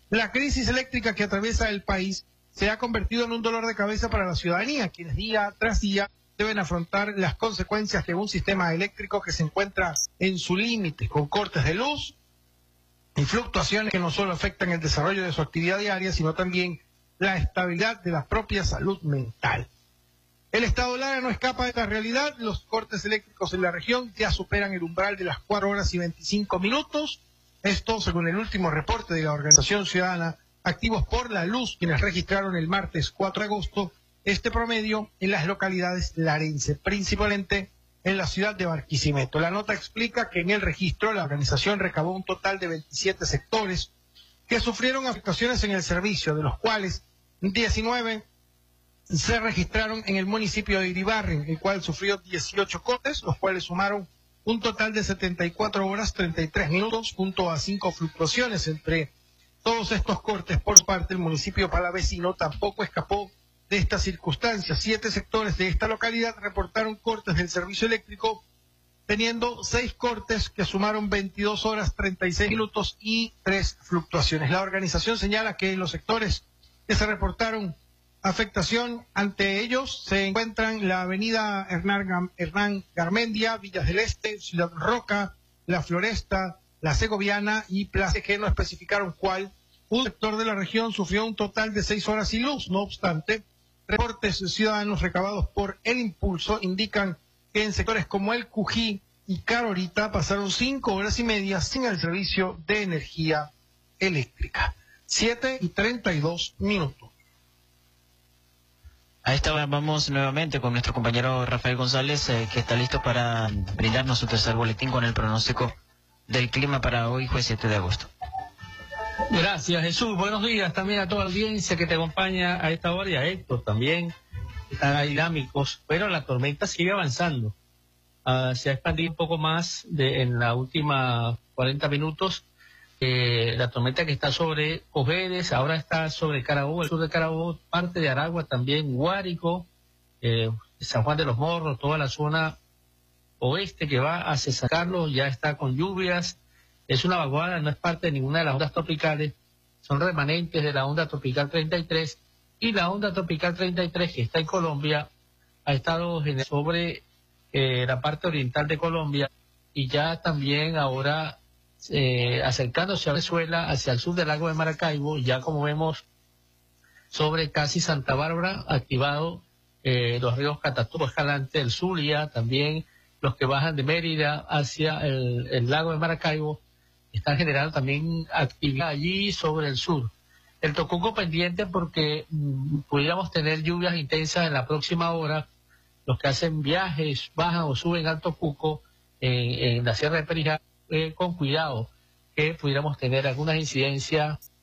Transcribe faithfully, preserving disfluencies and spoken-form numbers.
La crisis eléctrica que atraviesa el país se ha convertido en un dolor de cabeza para la ciudadanía, quienes día tras día deben afrontar las consecuencias de un sistema eléctrico que se encuentra en su límite, con cortes de luz y fluctuaciones que no solo afectan el desarrollo de su actividad diaria, sino también la estabilidad de la propia salud mental. El Estado Lara no escapa de esta realidad. Los cortes eléctricos en la región ya superan el umbral de las cuatro horas y veinticinco minutos. Esto según el último reporte de la organización ciudadana Activos por la Luz, quienes registraron el martes cuatro de agosto este promedio en las localidades larenses, principalmente en la ciudad de Barquisimeto. La nota explica que en el registro la organización recabó un total de veintisiete sectores que sufrieron afectaciones en el servicio, de los cuales diecinueve se registraron en el municipio de Iribarren, el cual sufrió dieciocho cortes, los cuales sumaron un total de setenta y cuatro horas treinta y tres minutos, junto a cinco fluctuaciones. Entre todos estos cortes por parte del municipio palavecino tampoco escapó de estas circunstancias. Siete sectores de esta localidad reportaron cortes del servicio eléctrico, teniendo seis cortes que sumaron veintidós horas treinta y seis minutos y tres fluctuaciones. La organización señala que en los sectores que se reportaron afectación, ante ellos se encuentran la avenida Hernán, Hernán Garmendia, Villas del Este, Ciudad Roca, La Floresta, La Segoviana y Plaza, que no especificaron cuál. Un sector de la región sufrió un total de seis horas sin luz. No obstante, reportes ciudadanos recabados por El Impulso indican que en sectores como El Cují y Carorita pasaron cinco horas y media sin el servicio de energía eléctrica. Siete y treinta y dos minutos. A esta hora vamos nuevamente con nuestro compañero Rafael González, eh, que está listo para brindarnos su tercer boletín con el pronóstico del clima para hoy, jueves siete de agosto. Gracias, Jesús. Buenos días también a toda la audiencia que te acompaña a esta hora y a Héctor también. Están dinámicos, pero la tormenta sigue avanzando. Uh, se ha expandido un poco más de, en la última cuarenta minutos. Eh, la tormenta que está sobre Cojedes, ahora está sobre Carabobo, el sur de Carabobo, parte de Aragua también, Guárico, eh, San Juan de los Morros, toda la zona oeste que va hacia San Carlos ya está con lluvias. Es una vaguada, no es parte de ninguna de las ondas tropicales, son remanentes de la onda tropical treinta y tres, y la onda tropical treinta y tres que está en Colombia ha estado sobre eh, la parte oriental de Colombia y ya también ahora Eh, acercándose a Venezuela, hacia el sur del lago de Maracaibo, ya como vemos sobre casi Santa Bárbara, activado eh, los ríos Catatumbo, Escalante, el Zulia, también los que bajan de Mérida hacia el, el lago de Maracaibo, están generando también actividad allí sobre el sur. El Tocuco pendiente porque mmm, pudiéramos tener lluvias intensas en la próxima hora. Los que hacen viajes, bajan o suben al Tocuco en, en la Sierra de Perijá, Eh, con cuidado, que pudiéramos tener algunas incidencias